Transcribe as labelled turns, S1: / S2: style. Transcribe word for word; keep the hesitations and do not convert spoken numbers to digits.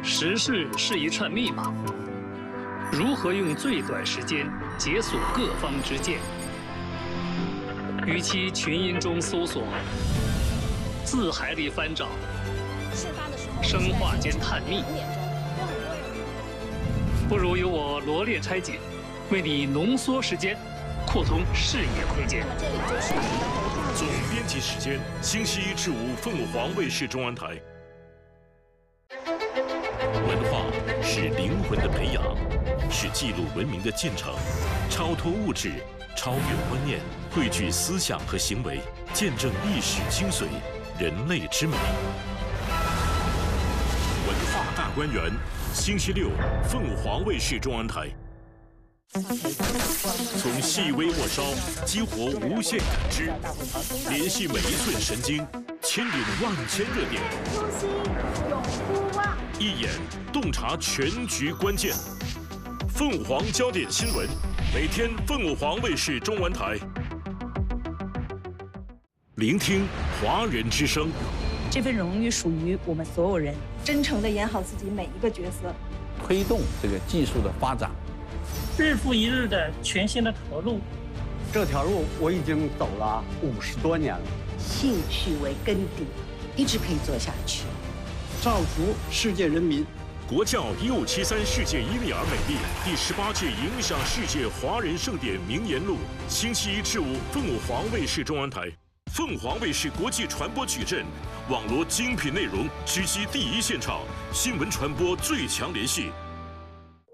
S1: 时事是一串密码，如何用最短时间解锁各方之见？与其群音中搜索，字海里翻找，生化间探秘，不如由我罗列拆解，为你浓缩时间，扩通视野空间。
S2: 总编辑时间，星期一至五，凤凰卫视中央台。文化是灵魂的培养，是记录文明的进程，超脱物质，超越观念，汇聚思想和行为，见证历史精髓，人类之美。文化大观园，星期六，凤凰卫视中央台。从细微末梢激活无限感知，联系每一寸神经，牵引万千热点。
S3: 初心永不忘，
S2: 一眼洞察全局关键。凤凰焦点新闻，每天凤凰卫视中文台。聆听华人之声。
S4: 这份荣誉属于我们所有人。
S3: 真诚地演好自己每一个角色，
S5: 推动这个技术的发展。
S6: 日复一日的全新的投入，
S7: 这条路我已经走了五十多年了。
S8: 兴趣为根底，一直可以做下去。
S9: 造福世界人民。
S2: 国教一五七三世界伊利尔美丽第十八届影响世界华人盛典名言录，星期一至五，凤凰卫视中央台。凤凰卫视国际传播矩阵，网罗精品内容，直击第一现场，新闻传播最强联系。